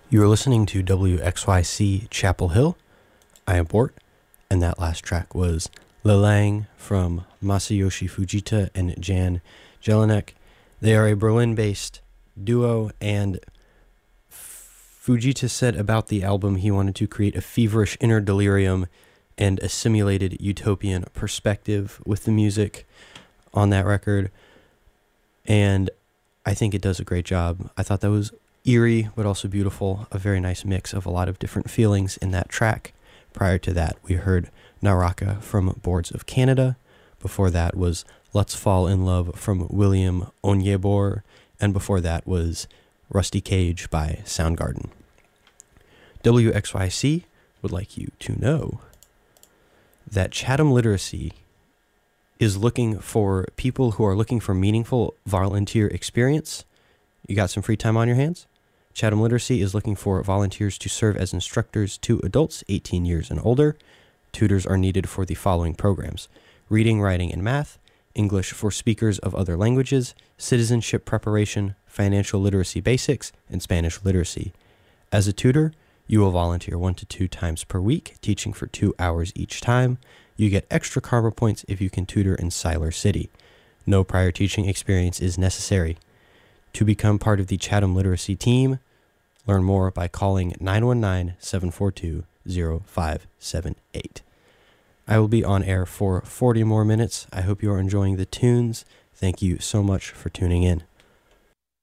You are listening to WXYC Chapel Hill. I am Bort, and that last track was Lelang from Masayoshi Fujita and Jan Jelinek. They are a Berlin-based duo, and Fujita said about the album he wanted to create a feverish inner delirium and a simulated utopian perspective with the music on that record, and I think it does a great job. I thought that was eerie, but also beautiful, a very nice mix of a lot of different feelings in that track. Prior to that, we heard Naraka from Boards of Canada. Before that was Let's Fall in Love from William Onyebor, and before that was Rusty Cage by Soundgarden. WXYC would like you to know that Chatham Literacy is looking for people who are looking for meaningful volunteer experience. You got some free time on your hands? Chatham Literacy is looking for volunteers to serve as instructors to adults 18 years and older. Tutors are needed for the following programs: reading, writing, and math, English for speakers of other languages, citizenship preparation, financial literacy basics, and Spanish literacy. As a tutor, you will volunteer 1 to 2 times per week, teaching for 2 hours each time. You get extra karma points if you can tutor in Siler City. No prior teaching experience is necessary. To become part of the Chatham Literacy team, learn more by calling 919-742-0578. I will be on air for 40 more minutes. I hope you are enjoying the tunes. Thank you so much for tuning in.